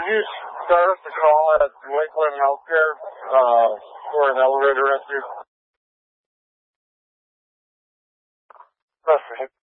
Could you start us a call at Lakeland Healthcare for an elevator rescue? That's right.